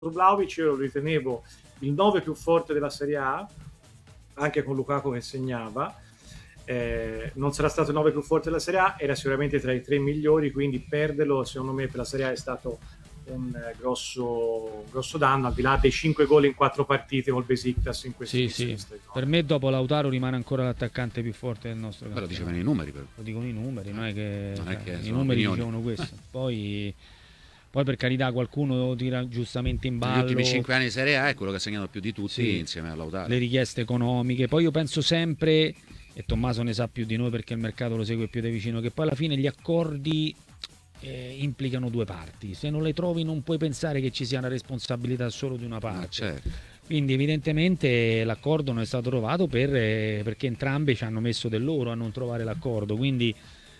Vlahovic io lo ritenevo il 9 più forte della Serie A, anche con Lukaku che segnava. Non sarà stato il 9 più forte della Serie A, era sicuramente tra i 3 migliori, quindi perderlo secondo me per la Serie A è stato un grosso danno, al di là dei 5 gol in 4 partite col Besiktas in questo sì. Per me dopo Lautaro rimane ancora l'attaccante più forte del nostro campionato. Però dicevano i numeri, però. Lo dicono i numeri, non è che i numeri dicevano questo. Poi per carità qualcuno tira giustamente in ballo. Negli ultimi 5 anni di Serie A è quello che ha segnato più di tutti, insieme a Lautaro. Le richieste economiche. Poi io penso sempre, e Tommaso ne sa più di noi perché il mercato lo segue più da vicino, che poi alla fine gli accordi implicano due parti. Se non le trovi non puoi pensare che ci sia una responsabilità solo di una parte. Certo. Quindi evidentemente l'accordo non è stato trovato perché entrambi ci hanno messo del loro a non trovare l'accordo. Quindi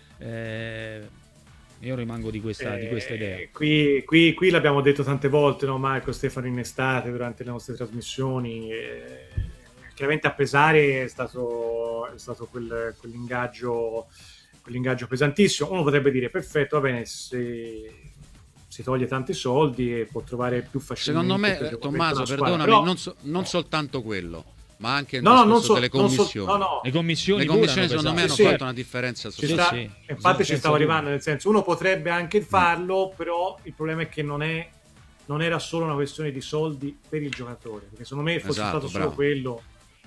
io rimango di questa idea. Qui l'abbiamo detto tante volte, no, Marco, Stefano, in estate durante le nostre trasmissioni. Chiaramente a pesare è stato quell'ingaggio pesantissimo. Uno potrebbe dire perfetto, va bene, si toglie tanti soldi e può trovare più facilmente. Secondo me, Tommaso, perdonami, però, non soltanto quello, ma anche il discorso discorso delle commissioni. Le commissioni secondo me hanno fatto una differenza sostanziale. Infatti ci stavo arrivando, nel senso, uno potrebbe anche farlo, però il problema è che non era solo una questione di soldi per il giocatore, perché secondo me fosse stato solo quello.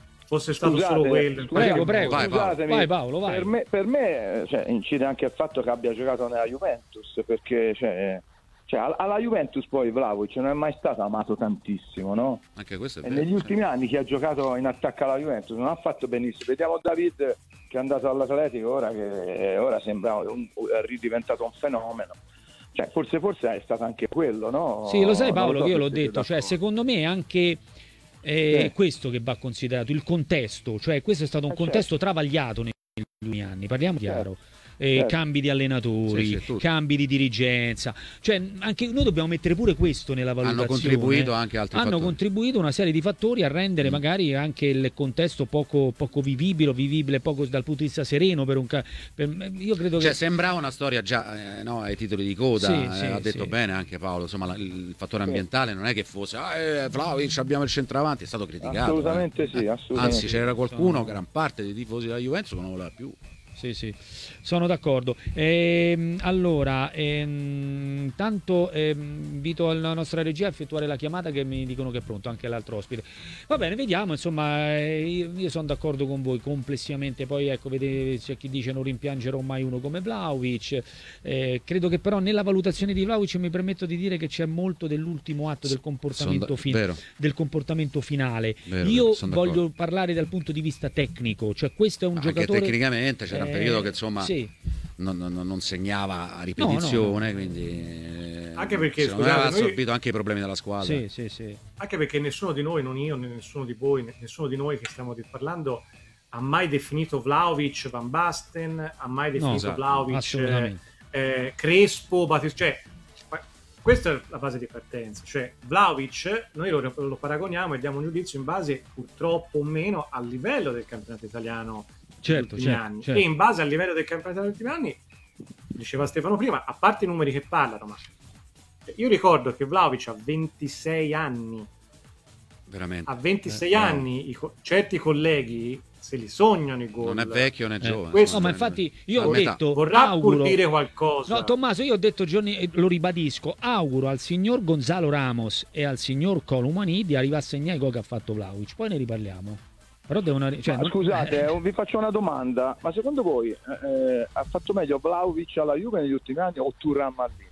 Prego. Vai Paolo, vai. Per me incide anche il fatto che abbia giocato nella Juventus, perché alla Juventus poi Vlahovic non è mai stato amato tantissimo, no? Anche questo è e vero. Negli ultimi anni chi ha giocato in attacco alla Juventus non ha fatto benissimo. Vediamo David che è andato all'Atletico ora sembra è ridiventato un fenomeno. Forse è stato anche quello, no? Sì, lo sai Paolo, che io l'ho detto, secondo me anche questo che va considerato, il contesto, questo è stato un contesto travagliato negli ultimi anni, parliamo chiaro. Cambi di allenatori, cambi di dirigenza, anche noi dobbiamo mettere pure questo nella valutazione. Hanno contribuito anche altri fattori. Contribuito una serie di fattori a rendere magari anche il contesto poco vivibile, poco dal punto di vista sereno io credo che sembrava una storia già ai titoli di coda. Ha detto bene anche Paolo, insomma il fattore ambientale non è che fosse Vlahovic, abbiamo il centravanti, è stato criticato. Assolutamente sì, assolutamente. Anzi c'era qualcuno, gran parte dei tifosi della Juventus, che non voleva più. Sì, sono d'accordo. Allora, intanto invito la nostra regia a effettuare la chiamata, che mi dicono che è pronto anche l'altro ospite. Va bene, vediamo, insomma, io sono d'accordo con voi complessivamente. Poi ecco, vedete, c'è chi dice non rimpiangerò mai uno come Vlahovic. Credo che però nella valutazione di Vlahovic mi permetto di dire che c'è molto dell'ultimo atto del comportamento finale. Vero, io voglio parlare dal punto di vista tecnico, questo è un giocatore tecnicamente c'era un periodo che insomma non segnava a ripetizione, quindi anche perché aveva assorbito anche i problemi della squadra. Sì. Anche perché nessuno di noi, non io né nessuno di voi, nessuno di noi che stiamo parlando ha mai definito Vlahovic Van Basten, ha mai definito Vlahovic Crespo, questa è la base di partenza. Vlahovic noi lo paragoniamo e diamo un giudizio in base, purtroppo o meno, al livello del campionato italiano negli ultimi anni. E in base al livello del campionato degli ultimi anni, diceva Stefano prima, a parte i numeri che parlano, ma io ricordo che Vlahovic ha 26 anni. Veramente. A 26 anni certi colleghi se li sognano i gol. Non è vecchio né giovane. Ma infatti io ho detto, vorrà pur dire qualcosa. No, Tommaso, io ho detto giorni, lo ribadisco, auguro al signor Gonzalo Ramos e al signor Colomani di arrivare a segnare i gol che ha fatto Vlahovic, poi ne riparliamo. Però scusate, vi faccio una domanda, ma secondo voi ha fatto meglio Vlahovic alla Juve negli ultimi anni o Thuram all'Inter?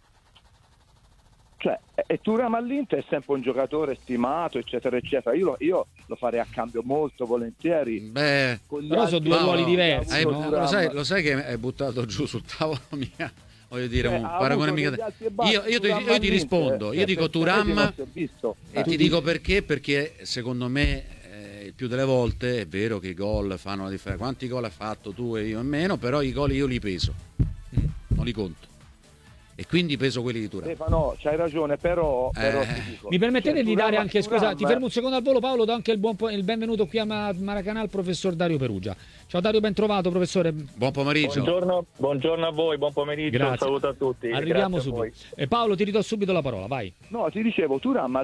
E Thuram all'Inter è sempre un giocatore stimato, eccetera eccetera. Io lo farei a cambio molto volentieri. Però sono due ruoli diversi, no? Lo sai che è buttato giù sul tavolo mia. Voglio dire, un paragone mica. Io ti rispondo, io dico Thuram e ti dico perché secondo me il più delle volte è vero che i gol fanno la differenza. Quanti gol hai fatto tu e io e meno, però i gol io li peso, non li conto. e quindi peso quelli di Thuram. Stefano, c'hai ragione, però ti dico, mi permettete di dare anche, scusa, ti fermo un secondo al volo, Paolo, do anche il benvenuto qui a Maracanã al professor Dario Perugia. Ciao Dario, ben trovato professore. Buon pomeriggio. Buongiorno a voi, buon pomeriggio, grazie. Un saluto a tutti. Arriviamo subito. Paolo, ti ridò subito la parola, vai. No, ti dicevo, Thuram